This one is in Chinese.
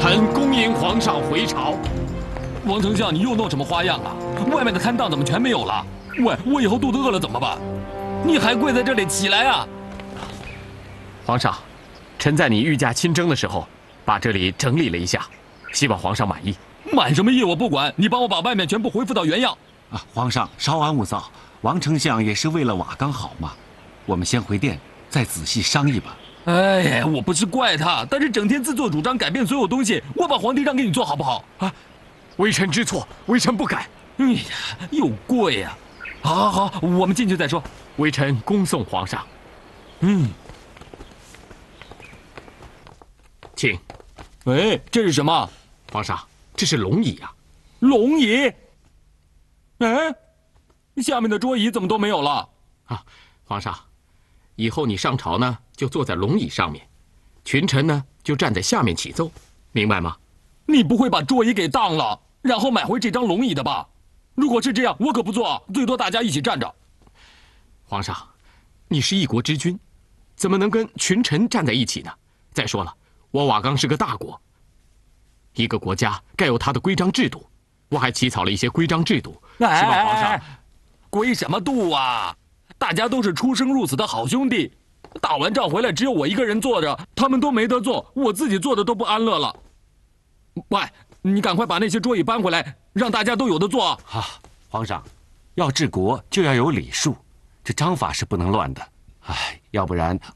臣恭迎皇上回朝。 王丞相，你又弄什么花样啊？外面的摊档怎么全没有了？喂，我以后肚子饿了怎么办？你还跪在这里，起来啊！ 皇上，臣在你御驾亲征的时候，把这里整理了一下，希望皇上满意。 满什么意我不管，你帮我把外面全部恢复到原样。 啊，皇上稍安勿躁，王丞相也是为了瓦岗好嘛。我们先回殿，再仔细商议吧。 哎呀，我不是怪他，但是整天自作主张改变所有东西，我把皇帝让给你做好不好？ 啊，微臣知错，微臣不改。 哎呀，又贵呀！好，好，好，我们进去再说。 微臣恭送皇上。请。 喂，这是什么？ 皇上，这是龙椅啊。 龙椅？哎，下面的桌椅怎么都没有了？ 啊，皇上，以后你上朝呢，就坐在龙椅上面，群臣呢就站在下面起奏，明白吗？ 你不会把桌椅给当了，然后买回这张龙椅的吧？如果是这样，我可不坐，最多大家一起站着。 皇上，你是一国之君，怎么能跟群臣站在一起呢？再说了，我瓦岗是个大国，一个国家该有它的规章制度，我还起草了一些规章制度，希望皇上。 规什么度啊？大家都是出生入死的好兄弟，打完仗回来只有我一个人坐着，他们都没得坐，我自己坐的都不安乐了。喂，你赶快把那些桌椅搬回来，让大家都有的坐啊！ 啊，皇上，要治国就要有礼数，这章法是不能乱的。哎，要不然